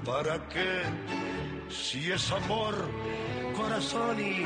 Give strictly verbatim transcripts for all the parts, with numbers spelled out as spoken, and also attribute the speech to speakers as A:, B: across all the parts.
A: ¿Para qué? Si es amor, corazón y...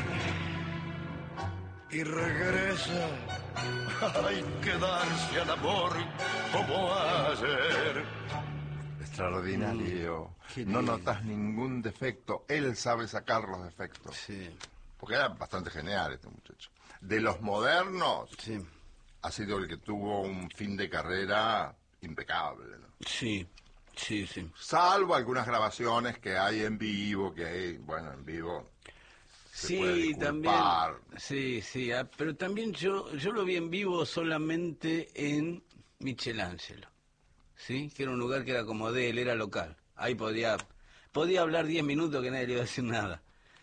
A: y regresa. Hay que darse al amor como ayer.
B: Extraordinario.
C: Mm,
B: no notas ningún defecto. Él sabe sacar los defectos.
C: Sí.
B: Porque era bastante genial este muchacho. De los modernos,
C: Sí.
B: ha sido el que tuvo un fin de carrera impecable, ¿no?
C: Sí, sí, sí.
B: Salvo algunas grabaciones que hay en vivo, que hay, bueno, en vivo se puede
C: Sí, también.
B: disculpar.
C: Sí, sí, ah, pero también yo yo lo vi en vivo solamente en Michelangelo, ¿sí? Que era un lugar que era como de él, era local. Ahí podía podía hablar diez minutos que nadie le iba a decir nada.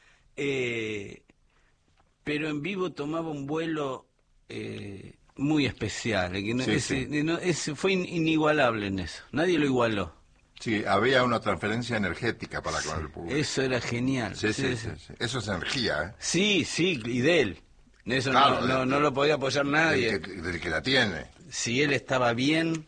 C: Eh, pero en vivo tomaba un vuelo eh, muy especial, eh, que no,
B: Sí,
C: ese,
B: sí.
C: no, ese fue in- inigualable en eso. Nadie lo igualó.
B: Sí, había una transferencia energética para con el público.
C: Eso era genial.
B: Sí, sí, sí, sí. Eso es energía, ¿eh?
C: Sí, sí, y de él. Eso
B: Claro,
C: no, no,
B: de-
C: no lo podía apoyar nadie.
B: Del que, del que la tiene.
C: Si él estaba bien,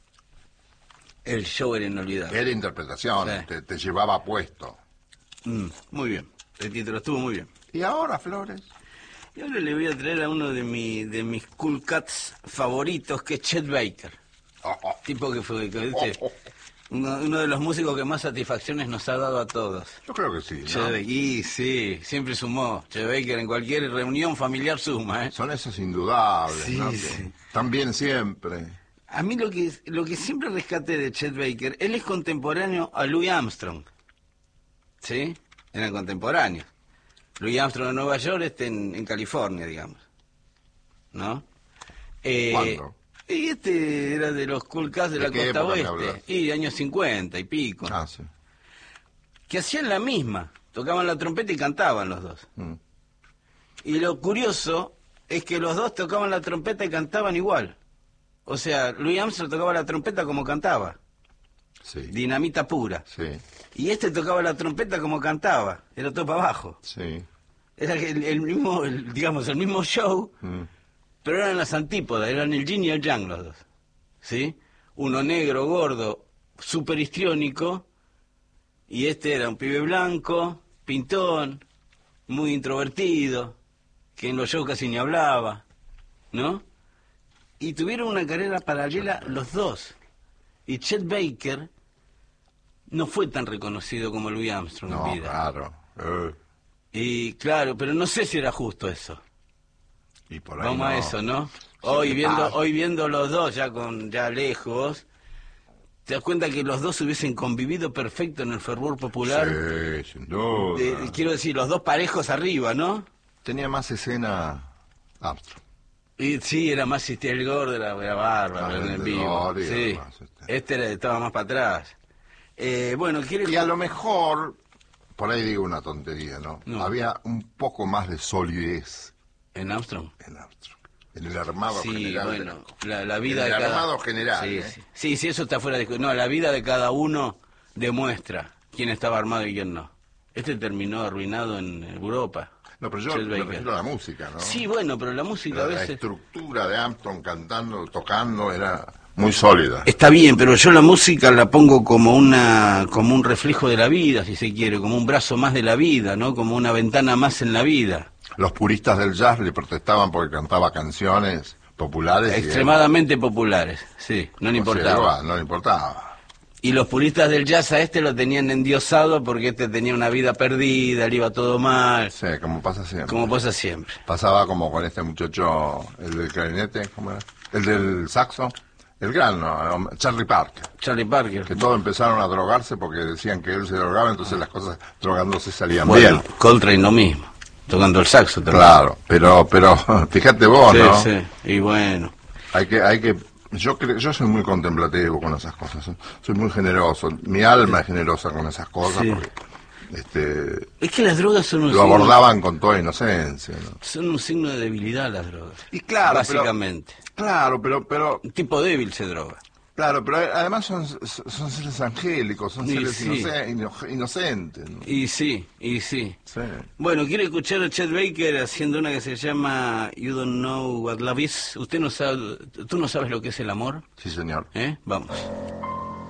C: el show era inolvidable.
B: Era interpretación,
C: Sí.
B: te, te llevaba puesto.
C: Mm, muy bien, el título estuvo muy bien.
B: ¿Y ahora, Flores?
C: Y ahora le voy a traer a uno de, mi, de mis cool cats favoritos, que es Chet Baker.
B: Oh, oh.
C: Tipo que fue, que, ¿viste?
B: Oh, oh.
C: Uno, uno de los músicos que más satisfacciones nos ha dado a todos.
B: Yo creo que sí,
C: Chet
B: ¿no?
C: Baker, y sí, siempre sumó. Chet Baker en cualquier reunión familiar suma, ¿eh?
B: Son esos indudables,
C: Sí,
B: ¿no?
C: sí.
B: También siempre.
C: A mí lo que lo que siempre rescaté de Chet Baker, él es contemporáneo a Louis Armstrong. ¿Sí? Eran contemporáneos. Louis Armstrong en Nueva York, este en, en California, digamos. ¿No? Eh,
B: ¿Cuándo?
C: Y este era de los cool cats de,
B: ¿De
C: la
B: qué
C: costa
B: época me
C: oeste.
B: hablas?
C: Y años cincuenta y pico.
B: Ah, sí.
C: Que hacían la misma. Tocaban la trompeta y cantaban los dos.
B: Mm.
C: Y lo curioso es que los dos tocaban la trompeta y cantaban igual. O sea, Louis Armstrong tocaba la trompeta como cantaba,
B: Sí.
C: dinamita pura.
B: Sí,
C: Y este tocaba la trompeta como cantaba, era todo para abajo.
B: sí.
C: Era el, el mismo, el, digamos, el mismo show,
B: Mm.
C: pero eran las antípodas, eran el yin y el yang los dos. ¿Sí? Uno negro, gordo, súper histriónico, y este era un pibe blanco, pintón, muy introvertido, que en los shows casi ni hablaba, ¿no? Y tuvieron una carrera paralela los dos. Y Chet Baker no fue tan reconocido como Louis Armstrong
B: No,
C: en vida.
B: claro. Eh,
C: Y claro, pero no sé si era justo eso.
B: y por ahí
C: Vamos
B: no.
C: a eso, ¿no?
B: Sí,
C: Hoy
B: ¿qué
C: viendo,
B: pasa?
C: hoy viendo los dos ya con ya lejos, te das cuenta que los dos hubiesen convivido perfecto en el fervor popular.
B: Sí, sin duda.
C: Eh, quiero decir, los dos parejos arriba, ¿no?
B: Tenía más escena Armstrong.
C: Y sí, era más este, el gordo, era, era bárbaro
B: Ah,
C: en
B: el
C: el
B: de
C: vivo.
B: Gordo,
C: Sí.
B: era más, este.
C: Este era- estaba más para atrás. Eh, bueno, quiere
B: Y a lo mejor, por ahí digo una tontería, ¿no?
C: No.
B: Había un poco más de solidez
C: en Armstrong.
B: en Armstrong. En el armado
C: Sí,
B: general. de
C: bueno,
B: la-
C: la, la vida
B: en
C: de
B: el
C: cada...
B: armado general,
C: Sí,
B: ¿eh?
C: sí, sí, sí, eso está fuera de... No, la vida de cada uno demuestra quién estaba armado y quién no. Este terminó arruinado en Europa.
B: No, pero yo
C: Chet
B: me
C: Baker.
B: refiero a la música, ¿no?
C: Sí, bueno, pero la música
B: La,
C: a
B: la
C: veces...
B: estructura de Armstrong cantando, tocando, era muy sólida.
C: Está bien, pero yo la música la pongo como una como un reflejo de la vida, si se quiere, como un brazo más de la vida, ¿no? Como una ventana más en la vida.
B: Los puristas del jazz le protestaban porque cantaba canciones populares. y él-
C: Extremadamente populares, sí, no le
B: o sea,
C: importaba.
B: igual, no le importaba.
C: Y los puristas del jazz a este lo tenían endiosado porque este tenía una vida perdida, le iba todo mal,
B: Sí, como pasa siempre.
C: como pasa siempre.
B: Pasaba como con este muchacho, el del clarinete, ¿cómo era? El del saxo, el gran, ¿no? Charlie Parker.
C: Charlie Parker.
B: Que todos empezaron a drogarse porque decían que él se drogaba, entonces las cosas drogándose salían
C: Bueno,
B: bien.
C: Coltrane lo mismo, tocando el saxo también.
B: Claro, pero, pero fíjate vos,
C: Sí,
B: ¿no?
C: sí, y bueno.
B: Hay que, hay que, yo creo, yo soy muy contemplativo con esas cosas, soy, soy muy generoso, mi alma es generosa con esas cosas,
C: Sí.
B: porque este,
C: Es que las drogas son un
B: lo
C: signo,
B: abordaban con toda inocencia, ¿no?
C: son un signo de debilidad las drogas.
B: Y claro,
C: básicamente.
B: pero, claro, pero, pero,
C: Un tipo débil se droga.
B: claro, pero además son, son seres angélicos, son
C: Y
B: seres
C: sí.
B: inoce- ino- inocentes, ¿no?
C: Y sí, y sí.
B: Sí.
C: Bueno, quiero escuchar a Chet Baker haciendo una que se llama You Don't Know What Love Is. Usted no sabe, tú no sabes lo que es el amor,
B: Sí, señor.
C: ¿eh? Vamos.